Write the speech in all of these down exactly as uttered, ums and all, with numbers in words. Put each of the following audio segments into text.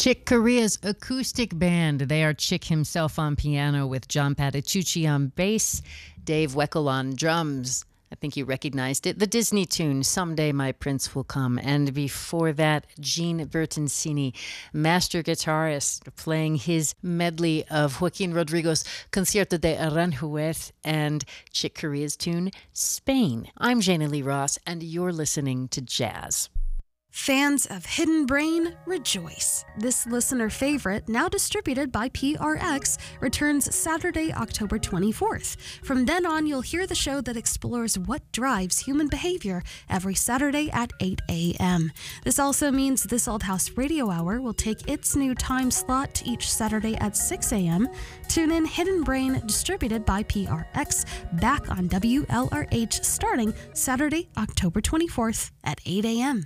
Chick Corea's acoustic band. They are Chick himself on piano with John Patitucci on bass, Dave Weckl on drums. I think you recognized it. The Disney tune, Someday My Prince Will Come. And before that, Gene Bertoncini, master guitarist, playing his medley of Joaquin Rodrigo's Concierto de Aranjuez and Chick Corea's tune, Spain. I'm Jana Lee Ross, and you're listening to Jazz. Fans of Hidden Brain, rejoice. This listener favorite, now distributed by P R X, returns Saturday, October twenty-fourth. From then on, you'll hear the show that explores what drives human behavior every Saturday at eight a.m. This also means This Old House Radio Hour will take its new time slot each Saturday at six a.m. Tune in Hidden Brain, distributed by P R X, back on W L R H starting Saturday, October twenty-fourth at eight a.m.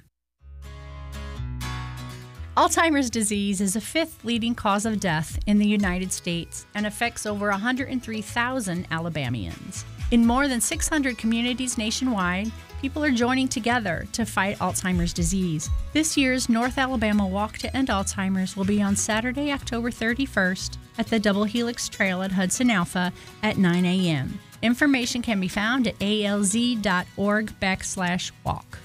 Alzheimer's disease is the fifth leading cause of death in the United States and affects over one hundred three thousand Alabamians. In more than six hundred communities nationwide, people are joining together to fight Alzheimer's disease. This year's North Alabama Walk to End Alzheimer's will be on Saturday, October thirty-first at the Double Helix Trail at Hudson Alpha at nine a.m. Information can be found at alz.org backslash walk.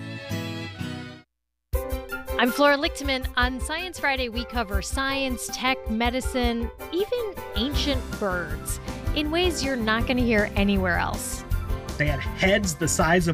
I'm Flora Lichtman. On Science Friday, we cover science, tech, medicine, even ancient birds in ways you're not going to hear anywhere else. They had heads the size of